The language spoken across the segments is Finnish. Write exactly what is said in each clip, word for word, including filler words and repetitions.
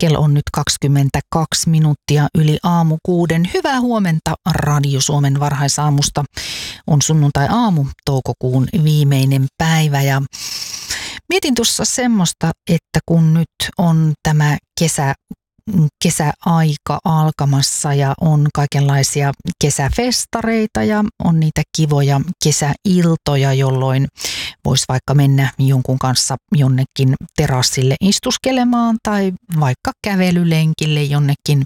Kello on nyt kaksikymmentäkaksi minuuttia yli aamu kuuden. Hyvää huomenta Radio Suomen varhaisaamusta. On sunnuntai-aamu, toukokuun viimeinen päivä ja mietin tuossa semmoista, että kun nyt on tämä kesä, kesäaika alkamassa ja on kaikenlaisia kesäfestareita ja on niitä kivoja kesäiltoja, jolloin voisi vaikka mennä jonkun kanssa jonnekin terassille istuskelemaan tai vaikka kävelylenkille jonnekin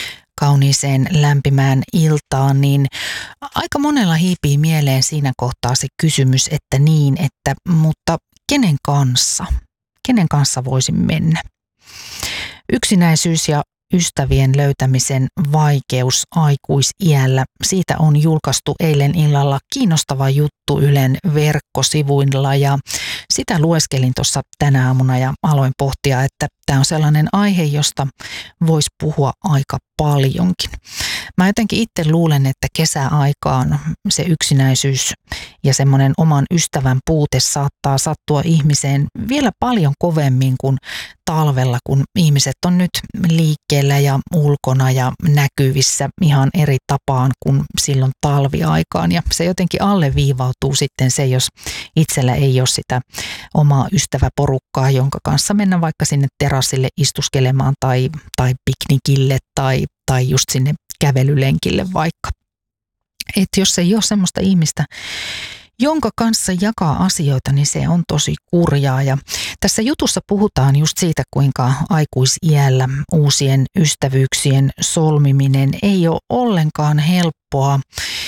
kauniiseen lämpimään iltaan, niin aika monella hiipii mieleen siinä kohtaa se kysymys, että niin, että mutta kenen kanssa? Kenen kanssa voisin mennä? Yksinäisyys ja ystävien löytämisen vaikeus aikuisiällä. Siitä on julkaistu eilen illalla kiinnostava juttu Ylen verkkosivuilla ja sitä lueskelin tuossa tänä aamuna ja aloin pohtia, että tämä on sellainen aihe, josta voisi puhua aika paljonkin. Mä jotenkin itse luulen, että kesäaikaan se yksinäisyys ja semmoinen oman ystävän puute saattaa sattua ihmiseen vielä paljon kovemmin kuin talvella, kun ihmiset on nyt liikkeellä ja ulkona ja näkyvissä ihan eri tapaan kuin silloin talviaikaan. Ja se jotenkin alleviivautuu sitten se, jos itsellä ei ole sitä omaa ystäväporukkaa, jonka kanssa mennä vaikka sinne terassille istuskelemaan tai, tai piknikille tai, tai just sinne kävelylenkille vaikka. Että jos ei ole semmoista ihmistä, jonka kanssa jakaa asioita, niin se on tosi kurjaa. Ja tässä jutussa puhutaan just siitä, kuinka aikuisiällä uusien ystävyyksien solmiminen ei ole ollenkaan helppoa.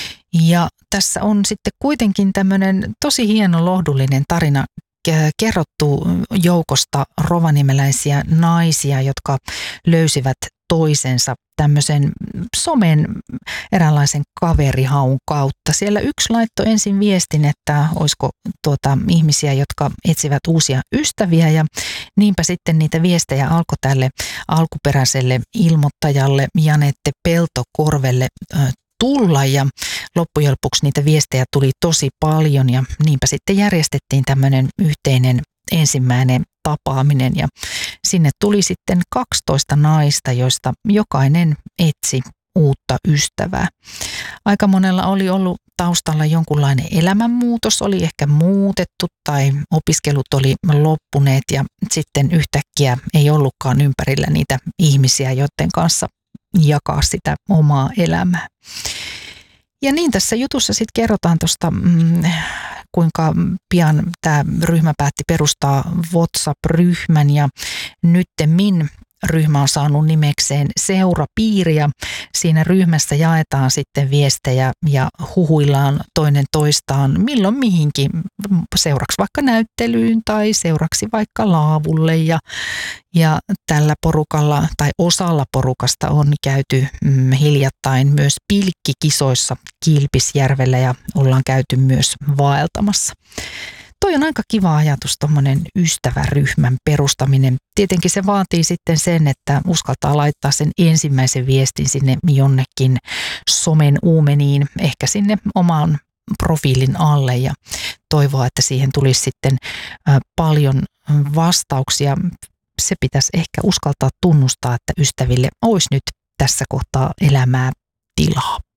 Ja tässä on sitten kuitenkin tämmöinen tosi hieno lohdullinen tarina kerrottu joukosta rovaniemeläisiä naisia, jotka löysivät toisensa tämmöisen somen eräänlaisen kaverihaun kautta. Siellä yksi laittoi ensin viestin, että olisiko tuota ihmisiä, jotka etsivät uusia ystäviä ja niinpä sitten niitä viestejä alkoi tälle alkuperäiselle ilmoittajalle Janette Peltokorvelle tulla ja loppujen lopuksi niitä viestejä tuli tosi paljon ja niinpä sitten järjestettiin tämmöinen yhteinen ensimmäinen tapaaminen ja sinne tuli sitten kaksitoista naista, joista jokainen etsi uutta ystävää. Aika monella oli ollut taustalla jonkunlainen elämänmuutos, oli ehkä muutettu tai opiskelut oli loppuneet ja sitten yhtäkkiä ei ollutkaan ympärillä niitä ihmisiä, joiden kanssa jakaa sitä omaa elämää. Ja niin tässä jutussa sitten kerrotaan tuosta, mm, kuinka pian tämä ryhmä päätti perustaa WhatsApp-ryhmän ja nyttemmin ryhmä on saanut nimekseen seurapiiri ja siinä ryhmässä jaetaan sitten viestejä ja huhuillaan toinen toistaan milloin mihinkin seuraksi vaikka näyttelyyn tai seuraksi vaikka laavulle ja, ja tällä porukalla tai osalla porukasta on käyty mm, hiljattain myös pilkkikisoissa Kilpisjärvellä ja ollaan käyty myös vaeltamassa. Toi on aika kiva ajatus, tuommoinen ystäväryhmän perustaminen. Tietenkin se vaatii sitten sen, että uskaltaa laittaa sen ensimmäisen viestin sinne jonnekin somen uumeniin, ehkä sinne omaan profiilin alle ja toivoa, että siihen tulisi sitten paljon vastauksia. Se pitäisi ehkä uskaltaa tunnustaa, että ystäville olisi nyt tässä kohtaa elämää tilaa.